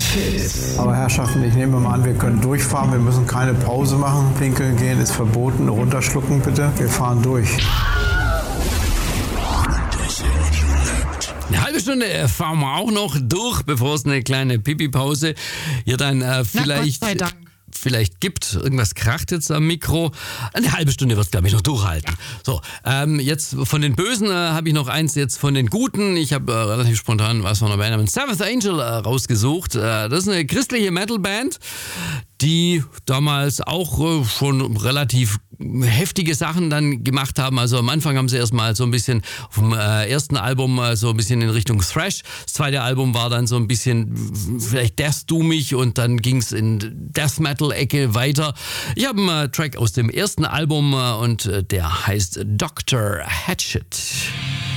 Aber Herrschaften, ich nehme mal an, wir können durchfahren. Wir müssen keine Pause machen. Pinkeln gehen ist verboten. Runterschlucken bitte. Wir fahren durch. Eine halbe Stunde fahren wir auch noch durch, bevor es eine kleine Pipi-Pause hier dann vielleicht... Gott sei Dank. Vielleicht gibt. Irgendwas kracht jetzt am Mikro. Eine halbe Stunde wird es, glaube ich, noch durchhalten. So, jetzt von den Bösen habe ich noch eins jetzt von den Guten. Ich habe relativ spontan was von der Band namens Seventh Angel rausgesucht. Das ist eine christliche Metalband, die damals auch schon relativ heftige Sachen dann gemacht haben. Also am Anfang haben sie erstmal so ein bisschen vom ersten Album so ein bisschen in Richtung Thrash. Das zweite Album war dann so ein bisschen vielleicht death-doomig und dann ging es in Death Metal-Ecke weiter. Ich habe einen Track aus dem ersten Album und der heißt Dr. Hatchet.